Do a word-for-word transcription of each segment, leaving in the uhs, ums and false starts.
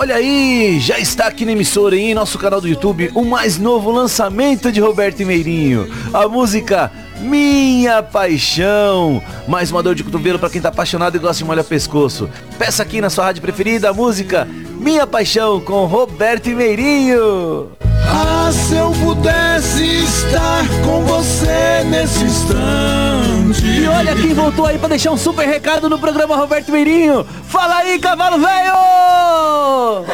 Olha aí, já está aqui na emissora e em nosso canal do YouTube o mais novo lançamento de Roberto Meirinho, a música Minha Paixão. Mais uma dor de cotovelo para quem tá apaixonado e gosta de molhar pescoço. Peça aqui na sua rádio preferida a música Minha Paixão com Roberto Meirinho. Ah, se eu pudesse estar com você nesse instante. E olha quem voltou aí pra deixar um super recado no programa Roberto Meirinho. Fala aí, cavalo velho!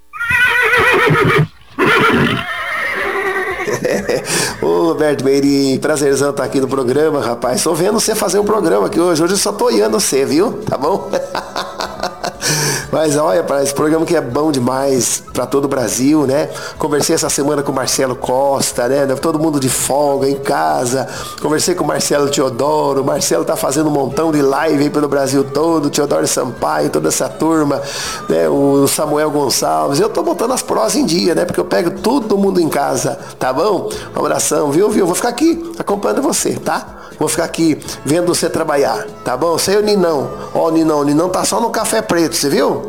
Ô Roberto Meirinho, prazerzão estar aqui no programa, rapaz. Tô vendo você fazer um programa aqui hoje. Hoje eu só tô olhando você, viu? Tá bom? Mas olha, para esse programa que é bom demais para todo o Brasil, né? Conversei essa semana com o Marcelo Costa, né? Todo mundo de folga em casa. Conversei com o Marcelo Teodoro. O Marcelo tá fazendo um montão de live aí pelo Brasil todo. Teodoro Sampaio, toda essa turma, né? O Samuel Gonçalves. Eu tô botando as prosas em dia, né? Porque eu pego todo mundo em casa, tá bom? Um abração, viu, viu? Vou ficar aqui acompanhando você, tá? Vou ficar aqui vendo você trabalhar, tá bom? Sei o Ninão. Ó, o Ninão, o Ninão tá só no café preto, você viu?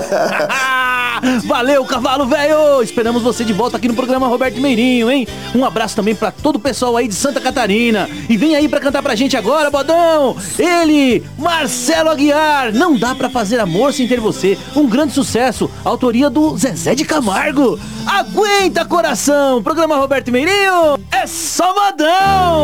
Valeu, cavalo velho! Esperamos você de volta aqui no programa Roberto Meirinho, hein? Um abraço também pra todo o pessoal aí de Santa Catarina. E vem aí pra cantar pra gente agora, bodão! Ele, Marcelo Aguiar, Não Dá Pra Fazer Amor Sem Ter Você. Um grande sucesso, autoria do Zezé de Camargo. Aguenta, coração! Programa Roberto Meirinho é só modão!